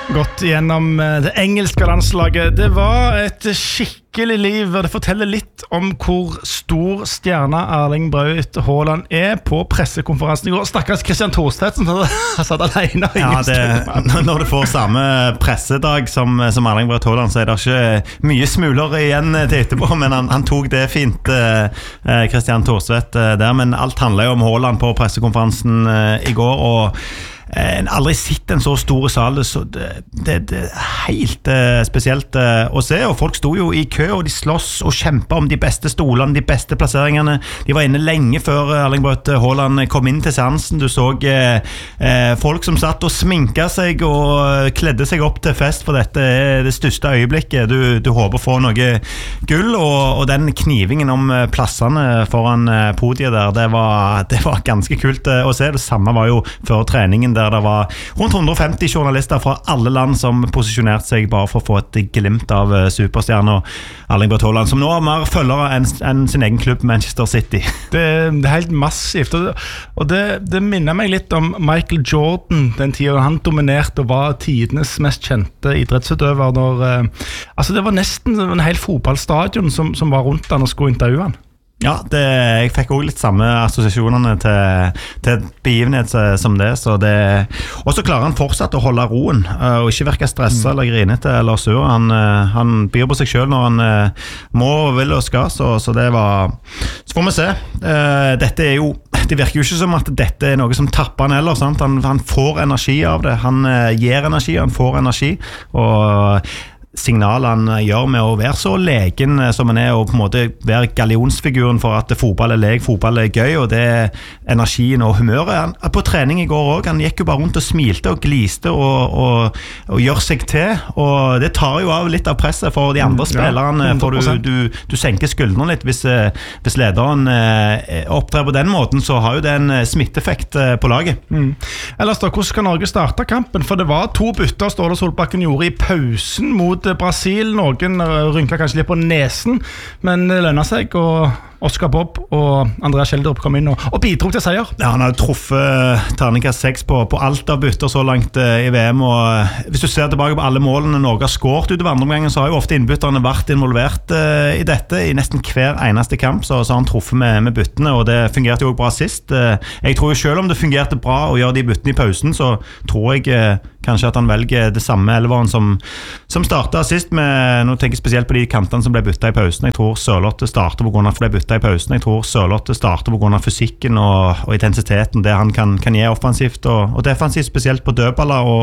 Gått gjennom det engelske landslaget. Det var et skikkelig liv, og det forteller litt om hvor stor stjerne Erling Braut Haaland på pressekonferansen i går. Stakkars Christian Thorstvedt som satt alene. Når du får samme pressedag som Erling Braut Haaland, så det ikke mye smuler igjen til etterpå, men han tok det fint, Christian Thorstvedt der, men alt handler jo om Haaland på pressekonferansen i går, og aldri sett en så stor sal, så det helt spesielt å se, og folk sto jo i kø, og de slåss og kjempet om de beste stolene, de beste plasseringene. De var inne lenge før Erling Braut Haaland kom inn til seansen. Du så folk som satt og sminket seg og kledde seg opp til fest, for dette det største øyeblikket. Du håper få noe gull, og den knivingen om plassene foran podiet der, det var ganske kult å se. Det samme var jo før treningen, der det var rundt 150 journalister fra alle land som posisjonerte seg bare for å få et glimt av superstjernen Erling Braut Haaland, som nå har mer følgere enn sin egen klubb Manchester City. Det er helt massivt, og det minner meg litt om Michael Jordan den tiden han dominerte og var tidenes mest kjente idrettsutøver. Det var nesten en hel fotballstadion som var rundt han og skulle intervjue han. Ja, jeg fikk også litt samme assosiasjonene til begivenhet som det, og så klarer han fortsatt å holde roen, og ikke virke stresset eller grinete eller sur. Han byr på seg selv når han må, vil og skal, så det var... Så får vi se. Det virker jo ikke som at dette noe som tapper han heller, sant? Han får energi av det, han gir energi, han får energi, og signalet han gjør med å være så leken som han og på en måte være gallionsfiguren for at fotball lek, fotball gøy, og det energien og humøret. På trening i går også, han gikk jo bare rundt og smilte og gliste og gjør seg til, og det tar jo av litt av presset for de andre spillerne, for du senker skuldrene litt hvis lederen opptrer på den måten, så har jo det en smitteffekt på laget. Ellers da, hvordan skal Norge starte kampen? For det var 2 bytter Ståle Solbakken gjorde i pausen mot Brasil. Noen rynket kanskje litt på nesen, men det lønner seg, og Oscar Bob og Andreas Schjelderup kom inn og bidrog til seier. Ja, han har truffet terningkast 6 på alt av bytter så langt i VM, og hvis du ser tilbake på alle målene Norge har skåret utover andre omgangen, så har jo ofte innbytterne vært involvert i dette, i nesten hver eneste kamp, så har han truffet med byttene, og det fungerte jo bra sist. Jeg tror jo selv om det fungerte bra å gjøre de byttene i pausen, så tror jeg kanskje at han velger det samme elveren som startet sist med, nå tenker jeg spesielt på de kantene som ble byttet i pausen. Jeg tror Sørloth starter på grunn av at det ble byttet i pausen. Jeg tror Sørloth starter på grunn av fysikken og intensiteten, det han kan gi offensivt og defensivt, spesielt på dødballer,